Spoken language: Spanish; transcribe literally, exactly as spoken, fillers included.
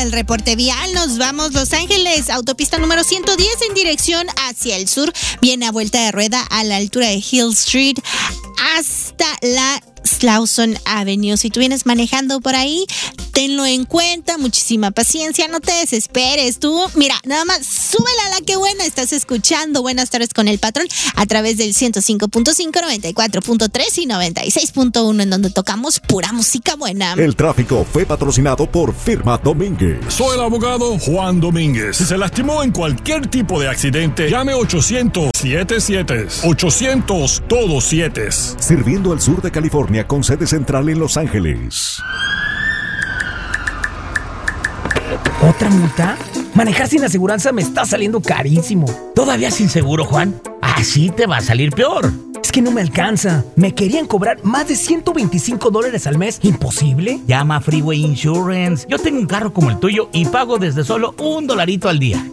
el reporte vial. Nos vamos Los Ángeles, autopista número ciento diez en dirección hacia el sur. Viene a vuelta de rueda a la altura de Hill Street hasta la Slauson Avenue. Si tú vienes manejando por ahí, tenlo en cuenta, muchísima paciencia, no te desesperes. Tú, mira, nada más súbela a la que buena. Estás escuchando Buenas Tardes con el Patrón a través del ciento cinco punto cinco, noventa y cuatro punto tres y noventa y seis punto uno, en donde tocamos pura música buena. El tráfico fue patrocinado por Firma Domínguez. Soy el abogado Juan Domínguez. Si se lastimó en cualquier tipo de accidente, llame ochocientos siete siete. ochocientos todos siete. Sirviendo al sur de California con sede central en Los Ángeles. ¿Otra multa? Manejar sin aseguranza me está saliendo carísimo. ¿Todavía sin seguro, Juan? Así te va a salir peor. Es que no me alcanza. Me querían cobrar más de ciento veinticinco dólares al mes. ¿Imposible? Llama a Freeway Insurance. Yo tengo un carro como el tuyo y pago desde solo un dolarito al día.